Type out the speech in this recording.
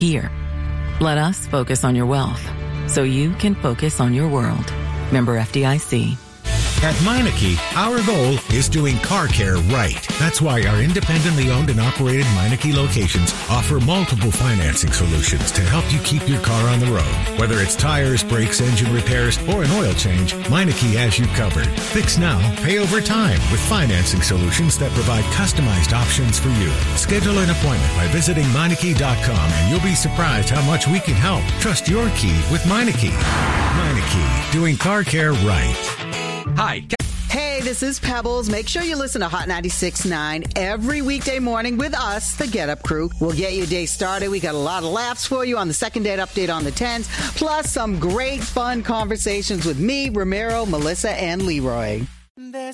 Here, let us focus on your wealth so you can focus on your world. Member FDIC. At Meineke, our goal is doing car care right. That's why our independently owned and operated Meineke locations offer multiple financing solutions to help you keep your car on the road. Whether it's tires, brakes, engine repairs, or an oil change, Meineke has you covered. Fix now, pay over time with financing solutions that provide customized options for you. Schedule an appointment by visiting Meineke.com and you'll be surprised how much we can help. Trust your key with Meineke. Meineke, doing car care right. Hi. Hey, this is Pebbles. Make sure you listen to Hot 96.9 every weekday morning with us, the Get Up Crew. We'll get your day started. We got a lot of laughs for you on the second date update on the 10s, plus some great fun conversations with me, Ramiro, Melissa, and Leroy.